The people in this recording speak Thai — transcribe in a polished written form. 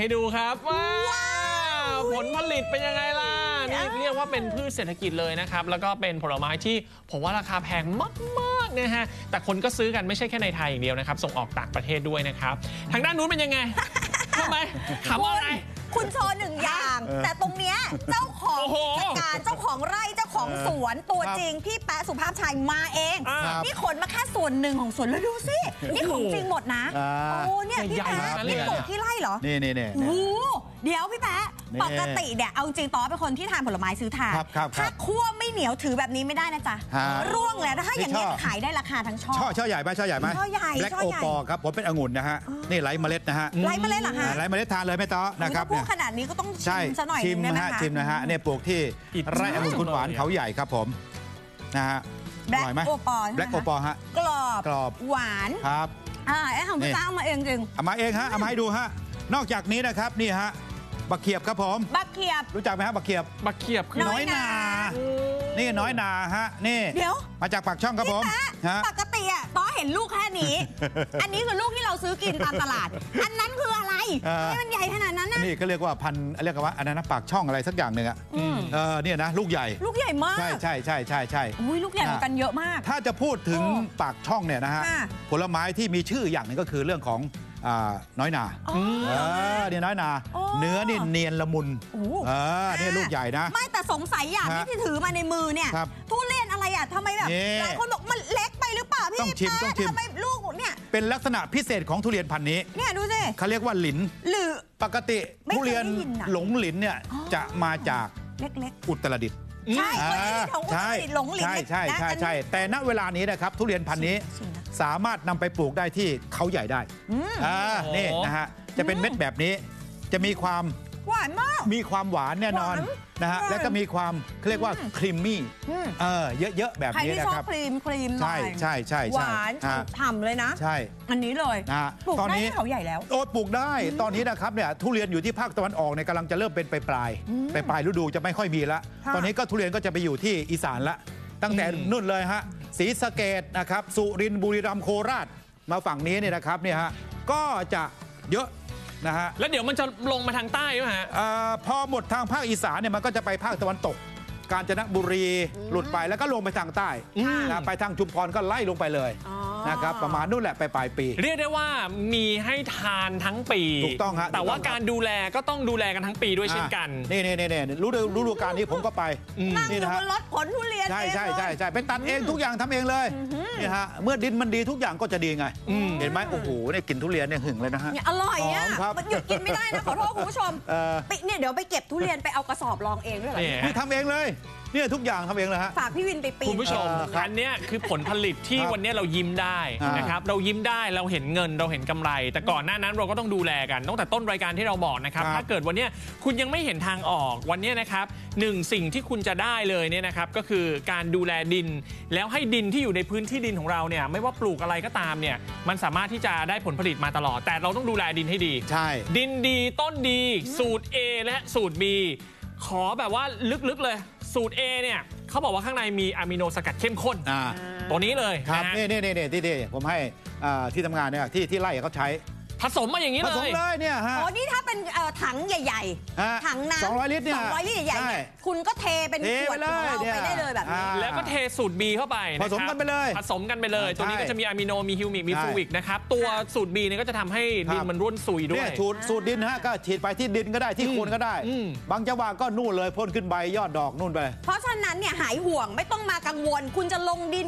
ให้ดูครับว้าวผลผลิตเป็นยังไงล่ะนี่เรียกว่าเป็นพืชเศรษฐกิจเลยนะครับแล้วก็เป็นผลไม้ที่ผมว่าราคาแพงมากๆนะฮะแต่คนก็ซื้อกันไม่ใช่แค่ในไทยอย่างเดียวนะครับส่งออกต่างประเทศด้วยนะครับทางด้านนู้นเป็นยังไงทำไมถามว่าอะไรคุณโชว์หนึ่งอย่างแต่ตรงเนี้ยเจ้าของกิจการเจ้าของไร่เจ้าของสวนตัวจริงพี่แป๊ะสุภาพชัยมาเองนี่ขนมาแค่ส่วนหนึ่งของสวนแล้วดูสินี่ของจริงหมดนะโอ้เนี่ยพี่แป๊ะนี่ปลูกที่ไร่เหรอนี่โอ้เดี๋ยวพี่แป๊ะปกติเนี่ยเอาจริงต่อเป็นคนที่ทานผลไม้ซื้อทานถ้าคั่วไม่เหนียวถือแบบนี้ไม่ได้นะจ๊ะร่วงเลยถ้าอย่างนี้ขายได้ราคาทั้งช่อใหญ่ไหมช่อใหญ่ไหมช่อใหญ่แบล็กโอปอครับผมเป็นองุ่นนะฮะนี่ไร้เมล็ดนะฮะไร้เมล็ดเหรอฮะไร้เมล็ดทานเลยไม่ต้อนะครับพูดขนาดนี้ก็ต้องชิมซะหน่อยชิมนะฮะชิมนะฮะเนี่ยปลูกที่ไร่องุ่นคุณหวานเขาใหญ่ครับผมนะฮะแบล็กโอปอแบล็กโอปอฮะกรอบหวานครับไอ้ของพี่จ้าเอามาเองจริงเอามาเองฮะเอามาให้ดูฮะนอกจากนี้นะครับนี่ฮะบักเขียบครับผมบักเขียบรู้จักไหมฮะบักเขียบคือน้อยนานี่น้อยนาฮะนี่เดี๋ยวมาจากปากช่องครับผมปกติอ่ะต้อเห็นลูกแค่นี้อันนี้คือลูกที่เราซื้อกินตามตลาดอันนั้นคืออะไรนี่มันใหญ่ขนาดนั้นนะนี่ก็เรียกว่าพันเรียกว่าอันนั้นปากช่องอะไรสักอย่างหนึ่งอ่ะเนี่ยนะลูกใหญ่มากใช่อุ้ยลูกใหญ่เหมือนกันเยอะมากถ้าจะพูดถึงปากช่องเนี่ยนะฮะผลไม้ที่มีชื่ออย่างหนึ่งก็คือเรื่องของน้อยนาเนี่ยน้อยนาเนื้อนี่เนียนละมุนนี่ลูกใหญ่นะไม่แต่สงสัยอย่างที่ถือมาในมือเนี่ยทุเรียนอะไรอ่ะทำไมแบบหลายคนบอกมันเล็กไปหรือเปล่าพี่ต้องชิมทำไมลูกเนี่ยเป็นลักษณะพิเศษของทุเรียนพันธุ์นี้เนี่ยดูสิเขาเรียกว่าหลินหรือปกติทุเรียนหลงหลินเนี่ยจะมาจากเล็กๆอุตรดิตถ์ใช่หลงหลินใช่แต่ณเวลานี้นะครับทุเรียนพันธุ์นี้สามารถนำไปปลูกได้ที่เขาใหญ่ได้นี่นะฮะจะเป็นเม็ดแบบนี้จะมีความหวานมากมีความหวานแน่นอนนะฮะแล้วก็มีความเรียกว่าครีมมี่เยอะๆแบบนี้นะครับใครที่ชอบครีมใช่หวานฉ่ำเลยนะใช่อันนี้เลยปลูกได้ที่เขาใหญ่แล้วปลูกได้ตอนนี้นะครับเนี่ยทุเรียนอยู่ที่ภาคตะวันออกเนี่ยกำลังจะเริ่มเป็นปลายฤดูจะไม่ค่อยมีละตอนนี้ก็ทุเรียนก็จะไปอยู่ที่อีสานละตั้งแต่นู่นเลยฮะศรีสะเกษนะครับสุรินทร์บุรีรัมย์โคราชมาฝั่งนี้เนี่ยนะครับเนี่ยฮะก็จะเยอะนะฮะแล้วเดี๋ยวมันจะลงมาทางใต้ไหมฮะพอหมดทางภาคอีสานเนี่ยมันก็จะไปภาคตะวันตกกาญจนบุรีหลุดไปแล้วก็ลงไปทางใต้ไปทางชุมพรก็ไล่ลงไปเลยนะครับประมาณนู่นแหละไปปลายปีเรียกได้ว่ามีให้ทานทั้งปีถูกต้องฮะแต่ว่าการดูแลก็ต้องดูแลกันทั้งปีด้วยเช่นกันนี่ฤดูกาลนี้ผมก็ไปนี่นะฮะรถผลทุเรียนใช่ไปตัดเองทุกอย่างทำเองเลยนี่ฮะเมื่อดินมันดีทุกอย่างก็จะดีไงเห็นไหมโอ้โหเนี่ยกินทุเรียนเนี่ยหึงเลยนะฮะอร่อยอ่ะมันหยุดกินไม่ได้นะขอโทษคุณผู้ชมเนี่ยเดี๋ยวไปเก็บทุเรียนไปเอากระสอบรองเองด้วยเหรอทำเองเลยเนี่ยทุกอย่างทำเองเลยฮะฝากพี่วินไปปีนคุณผู้ชมอันนี้คือผลผลิตที่วันนี้เรายิ้มได้นะครับเรายิ้มได้เราเห็นเงินเราเห็นกำไรแต่ก่อนหน้านั้นเราก็ต้องดูแลกันตั้งแต่ต้นรายการที่เราบอกนะครับถ้าเกิดวันนี้คุณยังไม่เห็นทางออกวันนี้นะครับสิ่งที่คุณจะได้เลยเนี่ยนะครับก็คือการดูแลดินแล้วให้ดินที่อยู่ในพื้นที่ดินของเราเนี่ยไม่ว่าปลูกอะไรก็ตามเนี่ยมันสามารถที่จะได้ผลผลิตมาตลอดแต่เราต้องดูแลดินให้ดีใช่ดินดีต้นดีสูตร A และสูตร B ขอแบบว่าลึกๆเลยสูตร A เนี่ยเขาบอกว่าข้างในมีอะมิโนสกัดเข้มข้นตัวนี้เลยครับนี่ที่ผมให้ที่ทำงานเนี่ยที่ไร่เขาใช้ผสมมาอย่างนี้เลยผสมเลยเนี่ยฮะอ๋อนี่ถ้าเป็นถังใหญ่ๆถังน้ำ 200 ลิตรเนี่ย 200 ลิตรใหญ่ๆคุณก็เทเป็นขวดของเราไปได้เลยแบบนี้แล้วก็เทสูตร B เข้าไปผสมกันไปเลยตัวนี้ก็จะมีอะมิโนมีฮิวมิกมีฟูวิกนะครับตัวสูตร B เนี่ยก็จะทำให้ดินมันร่วนซุยด้วยสูตรดินฮะก็ฉีดไปที่ดินก็ได้ที่โคนก็ได้บางจังหวะก็นู่นเลยพ่นขึ้นใบยอดดอกนู่นไปเพราะฉะนั้นเนี่ยหายห่วงไม่ต้องมากังวลคุณจะลงดิน